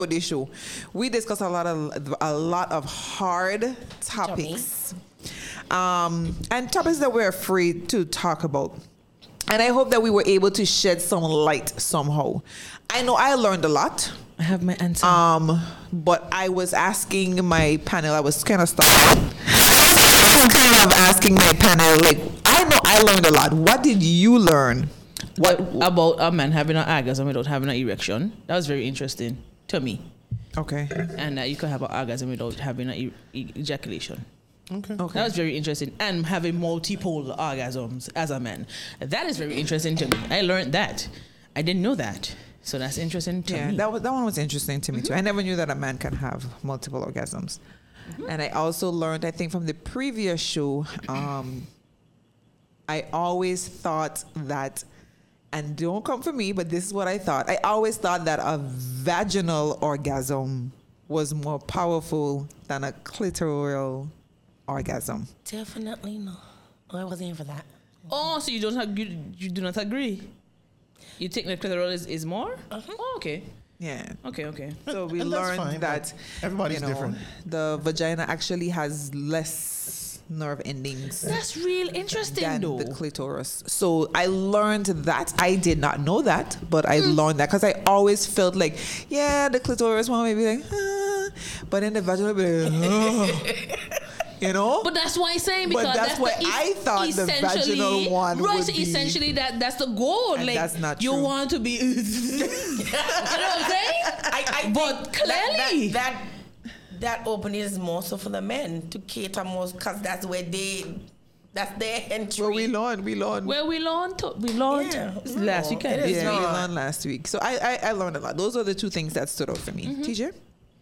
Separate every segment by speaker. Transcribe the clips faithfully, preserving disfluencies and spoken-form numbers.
Speaker 1: for this show, we discuss a lot of a lot of hard topics, um, and topics that we're afraid to talk about. And I hope that we were able to shed some light somehow. I know I learned a lot.
Speaker 2: I have my answer.
Speaker 1: Um, but I was asking my panel. I was kind of stuck. I was kind of asking my panel, like, I know I learned a lot. What did you learn?
Speaker 2: What about a man having an orgasm without having an erection? That was very interesting to me.
Speaker 1: Okay.
Speaker 2: And uh, you can have an orgasm without having an e- e- ejaculation.
Speaker 3: Okay.
Speaker 1: Okay.
Speaker 2: That was very interesting. And having multiple orgasms as a man. That is very interesting to me. I learned that. I didn't know that. So that's interesting to
Speaker 1: yeah,
Speaker 2: me.
Speaker 1: that was that one was interesting to me
Speaker 2: Mm-hmm.
Speaker 1: too. I never knew that a man can have multiple orgasms. Mm-hmm. And I also learned, I think, from the previous show, um, I always thought that, and don't come for me, but this is what I thought. I always thought that a vaginal orgasm was more powerful than a clitoral orgasm.
Speaker 4: Definitely no. Oh, I wasn't here for that.
Speaker 2: Oh, so you don't have, you, you do not agree? You think the clitoral is, is more?
Speaker 4: Uh-huh.
Speaker 2: Oh, okay.
Speaker 1: Yeah.
Speaker 2: Okay, okay.
Speaker 1: So we
Speaker 3: And that's
Speaker 1: learned
Speaker 3: fine,
Speaker 1: that
Speaker 3: but everybody's
Speaker 1: you know,
Speaker 3: different.
Speaker 1: the vagina actually has less nerve endings
Speaker 2: That's real interesting
Speaker 1: than
Speaker 2: though.
Speaker 1: the clitoris. So I learned that. I did not know that, but I learned that because I always felt like, yeah, the clitoris one may be like, ah, but in the vaginal, be like, oh. You know?
Speaker 2: But that's why I'm saying,
Speaker 1: But
Speaker 2: because
Speaker 1: that's
Speaker 2: that's,
Speaker 1: why
Speaker 2: the,
Speaker 1: I thought the
Speaker 2: essentially-
Speaker 1: vaginal one
Speaker 2: right,
Speaker 1: would
Speaker 2: so
Speaker 1: be-
Speaker 2: essentially that that's the goal.
Speaker 1: And
Speaker 2: like
Speaker 1: that's not
Speaker 2: you
Speaker 1: true.
Speaker 2: want to be you know what I'm saying?
Speaker 4: I, I
Speaker 2: But
Speaker 4: think that-
Speaker 2: clearly-
Speaker 4: that, that that opening is more so for the men to cater more, because that's where they that's their entry.
Speaker 1: Well, we learned. We learned.
Speaker 2: Well, we learned to, we learned
Speaker 4: Yeah,
Speaker 2: last
Speaker 4: no,
Speaker 2: weekend.
Speaker 4: it is
Speaker 1: yeah, we
Speaker 4: not.
Speaker 1: learned last week. So I, I, I learned a lot. Those are the two things that stood out for me.
Speaker 2: Mm-hmm.
Speaker 1: T J?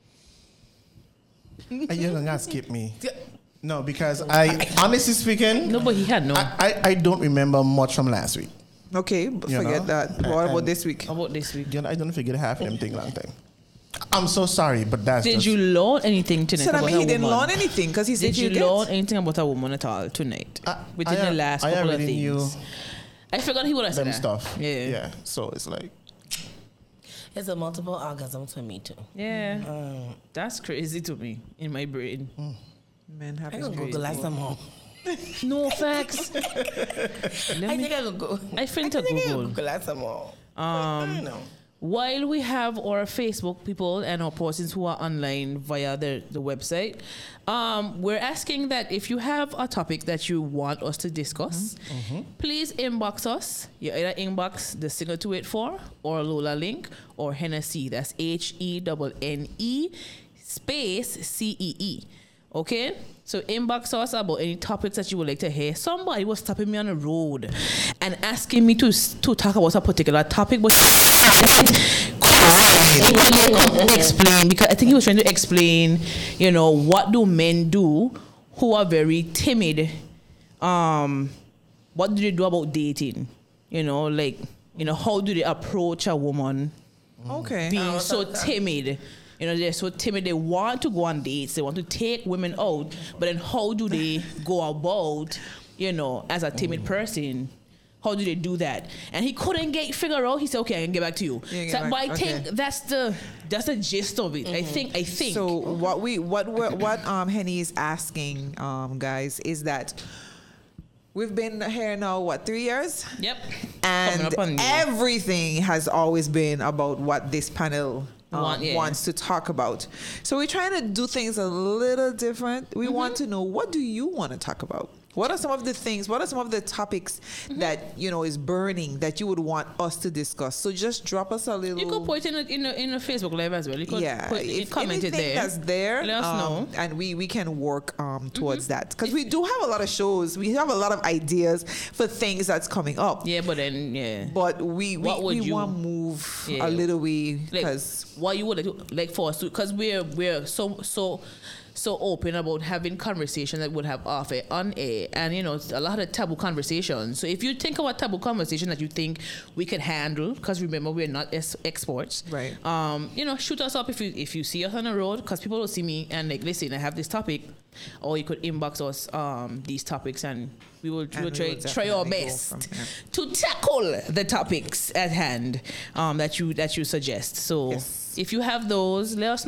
Speaker 3: And you're gonna skip me. No, because I, honestly speaking,
Speaker 2: No, but he had no.
Speaker 3: I, I, I don't remember much from last week.
Speaker 1: Okay, but
Speaker 3: You
Speaker 1: forget
Speaker 3: know?
Speaker 1: that. What about
Speaker 3: And-
Speaker 1: this week?
Speaker 2: How about this week?
Speaker 3: You know, I don't forget half of them thing long time. I'm so sorry, but that's
Speaker 2: Did
Speaker 3: just,
Speaker 2: you learn anything tonight
Speaker 1: So that
Speaker 2: about
Speaker 1: means
Speaker 2: a
Speaker 1: he didn't
Speaker 2: woman?
Speaker 1: learn anything because he said
Speaker 2: Did you
Speaker 1: get-
Speaker 2: learn anything about a woman at all tonight?
Speaker 3: I-
Speaker 2: Within
Speaker 3: I
Speaker 2: the
Speaker 3: al-
Speaker 2: last
Speaker 3: I
Speaker 2: couple of
Speaker 3: already knew
Speaker 2: things. I forgot he would have said
Speaker 3: them
Speaker 2: that.
Speaker 3: stuff.
Speaker 2: Yeah.
Speaker 3: Yeah. So it's like,
Speaker 4: It's a multiple orgasm for me too.
Speaker 2: Yeah.
Speaker 4: Um,
Speaker 2: That's crazy to me in my brain.
Speaker 1: Men have
Speaker 4: I
Speaker 1: his
Speaker 4: can
Speaker 1: crazy.
Speaker 4: Google that somehow.
Speaker 2: No facts. Let
Speaker 4: I
Speaker 2: me-
Speaker 4: think I could go.
Speaker 2: I think to
Speaker 4: I think I
Speaker 2: Google.
Speaker 4: could Google that somehow.
Speaker 2: Um,
Speaker 4: I know.
Speaker 2: While we have our Facebook people and our persons who are online via the, the website, um, we're asking that if you have a topic that you want us to discuss, please inbox us. You either inbox the Signal two eight four or Lola Link or Hennessy. That's H E N N E space C E E. Okay? So inbox us about any topics that you would like to hear. Somebody was stopping me on the road and asking me to to talk about a particular topic, but explain, because I think he was trying to explain, you know, what do men do who are very timid? Um, what do they do about dating? You know, like, you know, how do they approach a woman
Speaker 1: Okay.
Speaker 2: being so timid? You know, they're so timid. They want to go on dates. They want to take women out. But then how do they go about, you know, as a timid person? How do they do that? And he couldn't get figure out. He said, "Okay, I can get back to you."
Speaker 1: Yeah, get
Speaker 2: So,
Speaker 1: back-
Speaker 2: but I think
Speaker 1: okay.
Speaker 2: that's the that's the gist of it. I think. I think.
Speaker 1: So what we what we're, what um Henny is asking um guys is that we've been here now what three years
Speaker 2: Yep.
Speaker 1: and
Speaker 2: Coming up on you.
Speaker 1: everything has always been about what this panel um,
Speaker 2: Want- yeah.
Speaker 1: wants to talk about. So we're trying to do things a little different. We want
Speaker 2: Mm-hmm.
Speaker 1: to know, what do you want to talk about? What are some of the things, what are some of the topics
Speaker 2: Mm-hmm.
Speaker 1: that, you know, is burning that you would want us to discuss? So just drop us a little.
Speaker 2: You could put it in a, in a, in a Facebook live as well. You could
Speaker 1: Yeah,
Speaker 2: put,
Speaker 1: if
Speaker 2: comment it
Speaker 1: anything
Speaker 2: there.
Speaker 1: that's there,
Speaker 2: Let us
Speaker 1: um,
Speaker 2: know.
Speaker 1: and we we can work um towards that, because we do have a lot of shows. We have a lot of ideas for things that's coming up.
Speaker 2: Yeah, but then yeah.
Speaker 1: But we we,
Speaker 2: What would
Speaker 1: we
Speaker 2: you-
Speaker 1: want to move
Speaker 2: Yeah.
Speaker 1: a little way
Speaker 2: Like,
Speaker 1: because
Speaker 2: what you would like, to- like for us to, because we're we're so so so open about having conversation that would have off air, on air, and you know a lot of taboo conversations. So if you think about taboo conversation that you think we could handle, because remember we're not es- exports,
Speaker 1: Right.
Speaker 2: Um, you know, shoot us up if you if you see us on the road, because people will see me and like, listen, I have this topic, or you could inbox us um these topics and we will, we
Speaker 1: And
Speaker 2: will
Speaker 1: we
Speaker 2: try,
Speaker 1: will
Speaker 2: try our
Speaker 1: definitely go
Speaker 2: best
Speaker 1: from here.
Speaker 2: to tackle the topics at hand um that you that you suggest. So
Speaker 1: Yes.
Speaker 2: if you have those, let us know.